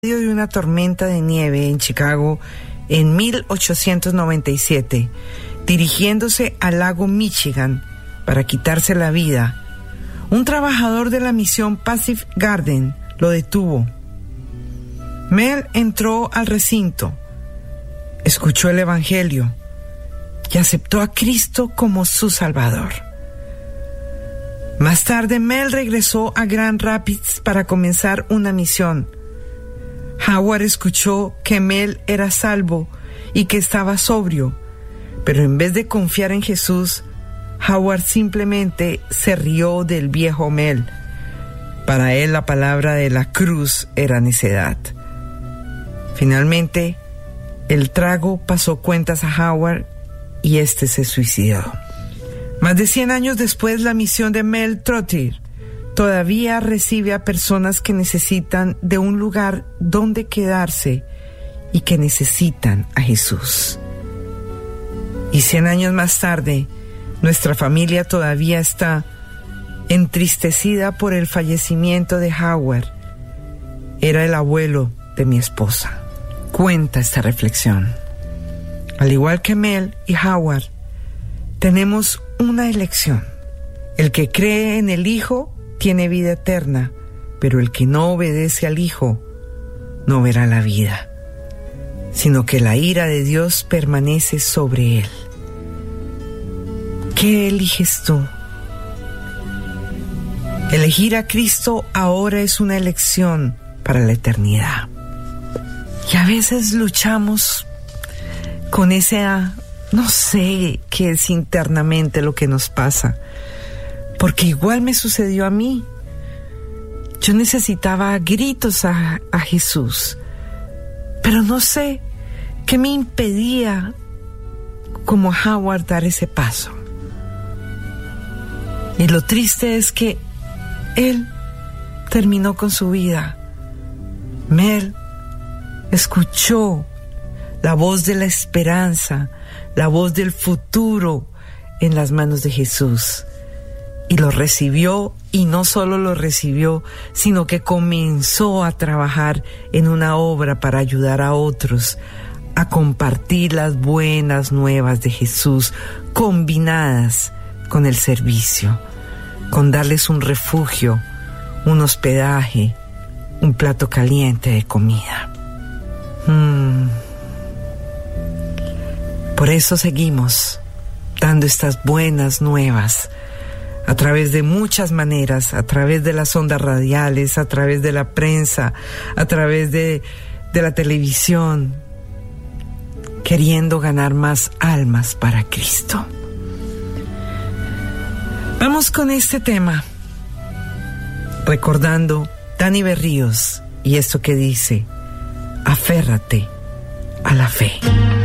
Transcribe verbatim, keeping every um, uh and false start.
En medio de una tormenta de nieve en Chicago en mil ochocientos noventa y siete, dirigiéndose al lago Michigan para quitarse la vida, un trabajador de la misión Pacific Garden lo detuvo. Mel entró al recinto, escuchó el Evangelio y aceptó a Cristo como su Salvador. Más tarde, Mel regresó a Grand Rapids para comenzar una misión. Howard escuchó que Mel era salvo y que estaba sobrio, pero en vez de confiar en Jesús, Howard simplemente se rió del viejo Mel. Para él la palabra de la cruz era necedad. Finalmente, el trago pasó cuentas a Howard y este se suicidó. Más de cien años después, la misión de Mel Trotter todavía recibe a personas que necesitan de un lugar donde quedarse y que necesitan a Jesús. Y cien años más tarde, nuestra familia todavía está entristecida por el fallecimiento de Howard. Era el abuelo de mi esposa. Cuenta esta reflexión. Al igual que Mel y Howard, tenemos una elección. El que cree en el Hijo tiene vida eterna, pero el que no obedece al Hijo no verá la vida, sino que la ira de Dios permanece sobre él. ¿Qué eliges tú? Elegir a Cristo ahora es una elección para la eternidad. Y a veces luchamos con esa, no sé qué es internamente lo que nos pasa, porque igual me sucedió a mí. Yo necesitaba a gritos a, a Jesús, pero no sé qué me impedía, como Howard, dar ese paso. Y lo triste es que él terminó con su vida. Mel escuchó la voz de la esperanza, la voz del futuro en las manos de Jesús. Y lo recibió, y no solo lo recibió, sino que comenzó a trabajar en una obra para ayudar a otros a compartir las buenas nuevas de Jesús, combinadas con el servicio, con darles un refugio, un hospedaje, un plato caliente de comida. Mm. Por eso seguimos dando estas buenas nuevas a través de muchas maneras, a través de las ondas radiales, a través de la prensa, a través de, de la televisión, queriendo ganar más almas para Cristo. Vamos con este tema, recordando Dani Berríos y esto que dice: aférrate a la fe.